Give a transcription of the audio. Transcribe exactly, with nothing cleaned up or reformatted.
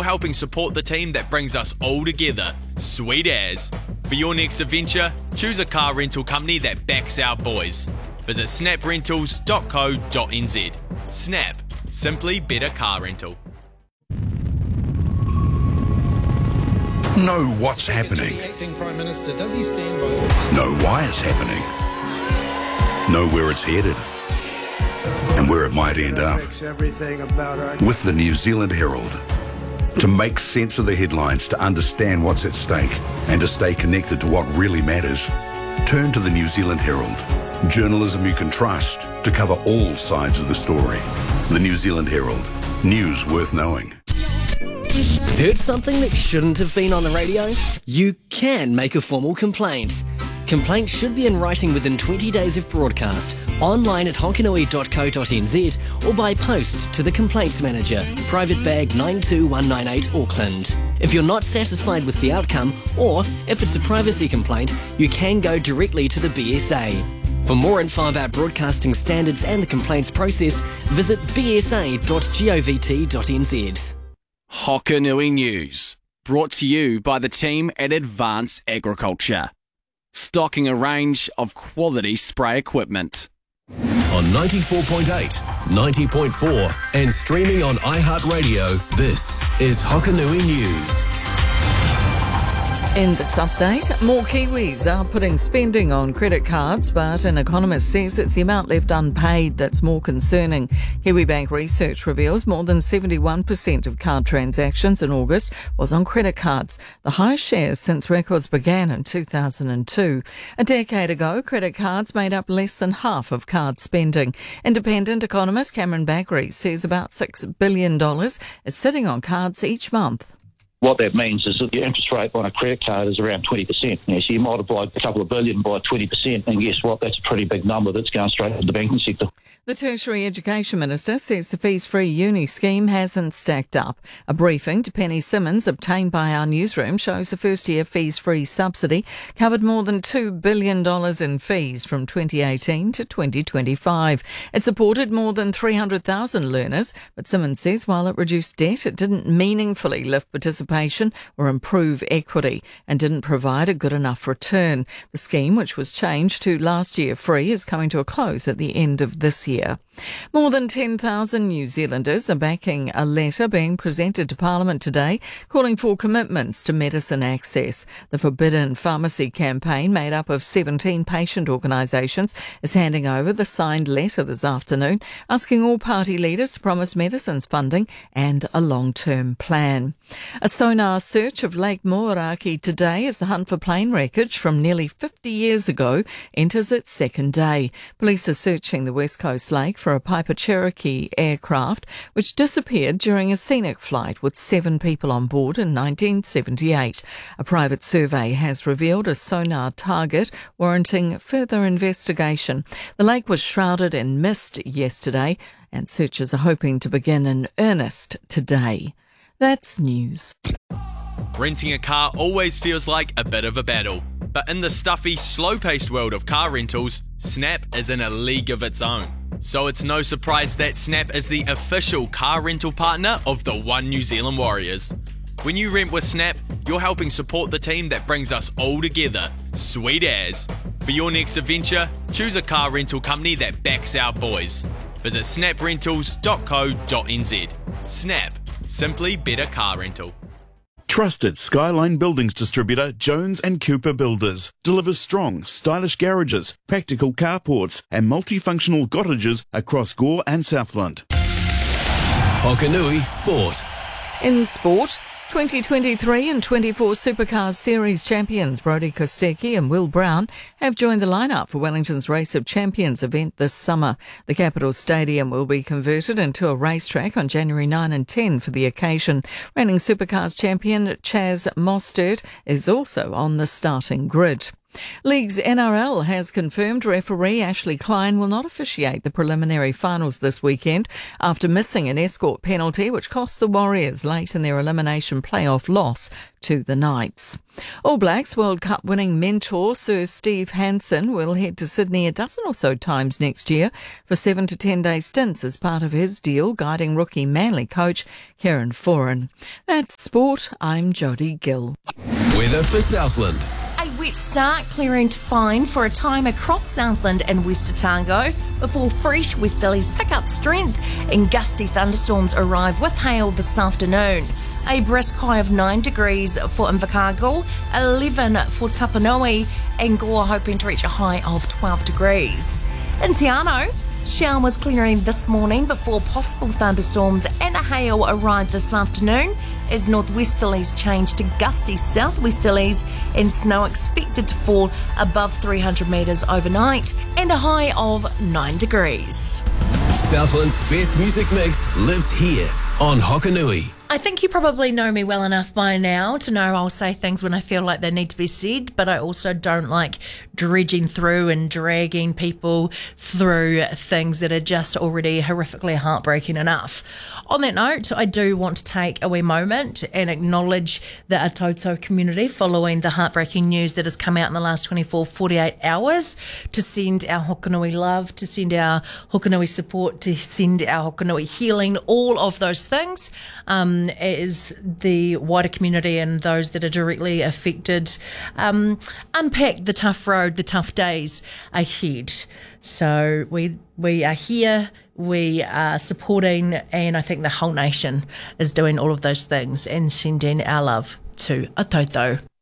helping support the team that brings us all together, Sweet As. For your next adventure, choose a car rental company that backs our boys. Visit snap rentals dot co dot n z. Snap, simply better car rental. Know what's happening. Know why it's happening. Know where it's headed and where it might end up. With the New Zealand Herald. To make sense of the headlines, to understand what's at stake, and to stay connected to what really matters, turn to the New Zealand Herald. Journalism you can trust to cover all sides of the story. The New Zealand Herald. News worth knowing. Heard something that shouldn't have been on the radio? You can make a formal complaint. Complaints should be in writing within twenty days of broadcast, online at hokanui dot co dot n z or by post to the Complaints Manager, Private Bag nine two one nine eight Auckland. If you're not satisfied with the outcome, or if it's a privacy complaint, you can go directly to the B S A. For more info about broadcasting standards and the complaints process, visit b s a dot govt dot n z. Hokanui News, brought to you by the team at Advance Agriculture, stocking a range of quality spray equipment. On ninety-four point eight, ninety point four and streaming on iHeartRadio, this is Hokanui News. In this update, more Kiwis are putting spending on credit cards, but an economist says it's the amount left unpaid that's more concerning. Kiwibank research reveals more than seventy-one percent of card transactions in August was on credit cards, the highest share since records began in two thousand two. A decade ago, credit cards made up less than half of card spending. Independent economist Cameron Bagri says about six billion dollars is sitting on cards each month. What that means is that the interest rate on a credit card is around twenty percent. You know, so you multiply a couple of billion by twenty percent, and guess what? That's a pretty big number that's going straight into the banking sector. The Tertiary Education Minister says the fees-free uni scheme hasn't stacked up. A briefing to Penny Simmons obtained by our newsroom shows the first-year fees-free subsidy covered more than two billion dollars in fees from twenty eighteen to twenty twenty-five. It supported more than three hundred thousand learners, but Simmons says while it reduced debt, it didn't meaningfully lift participation or improve equity and didn't provide a good enough return. The scheme, which was changed to last year free, is coming to a close at the end of this year. More than ten thousand New Zealanders are backing a letter being presented to Parliament today calling for commitments to medicine access. The Forbidden Pharmacy campaign, made up of seventeen patient organisations, is handing over the signed letter this afternoon, asking all party leaders to promise medicines funding and a long-term plan. A sonar search of Lake Moeraki today as the hunt for plane wreckage from nearly fifty years ago enters its second day. Police are searching the West Coast Lake for a Piper Cherokee aircraft which disappeared during a scenic flight with seven people on board in nineteen seventy-eight. A private survey has revealed a sonar target warranting further investigation. The lake was shrouded in mist yesterday and searchers are hoping to begin in earnest today. That's news. Renting a car always feels like a bit of a battle, but in the stuffy, slow-paced world of car rentals, Snap is in a league of its own. So it's no surprise that Snap is the official car rental partner of the One New Zealand Warriors. When you rent with Snap, you're helping support the team that brings us all together, Sweet As. For your next adventure, choose a car rental company that backs our boys. Visit snap rentals dot co dot n z. Snap, simply better car rental. Trusted Skyline Buildings distributor Jones and Cooper Builders delivers strong, stylish garages, practical carports and multifunctional cottages across Gore and Southland. Hokanui Sport. In sport, twenty twenty-three and twenty-four Supercars Series champions Brodie Kostecki and Will Brown have joined the lineup for Wellington's Race of Champions event this summer. The Capital Stadium will be converted into a racetrack on January ninth and tenth for the occasion. Reigning Supercars champion Chaz Mostert is also on the starting grid. League's N R L has confirmed referee Ashley Klein will not officiate the preliminary finals this weekend after missing an escort penalty which cost the Warriors late in their elimination playoff loss to the Knights. All Blacks World Cup winning mentor Sir Steve Hansen will head to Sydney a dozen or so times next year for seven to ten day stints as part of his deal guiding rookie Manly coach Kieran Foran. That's sport. I'm Jodie Gill. Weather for Southland. A wet start clearing to fine for a time across Southland and West Otago before fresh westerlies pick up strength and gusty thunderstorms arrive with hail this afternoon. A brisk high of nine degrees for Invercargill, eleven for Tapanui, and Gore hoping to reach a high of twelve degrees. In Te Anau, showers clearing this morning before possible thunderstorms and hail arrive this afternoon as northwesterlies change to gusty southwesterlies and snow expected to fall above three hundred metres overnight and a high of nine degrees. Southland's best music mix lives here on Hokanui. I think you probably know me well enough by now to know I'll say things when I feel like they need to be said, but I also don't like dredging through and dragging people through things that are just already horrifically heartbreaking enough. On that note, I do want to take a wee moment and acknowledge the Atoto community following the heartbreaking news that has come out in the last twenty-four, forty-eight hours, to send our Hokanui love, to send our Hokanui support, to send our Hokanui healing, all of those things. Um, as the wider community and those that are directly affected um, unpack the tough road, the tough days ahead. So we we are here, we are supporting, and I think the whole nation is doing all of those things and sending our love to Atoto.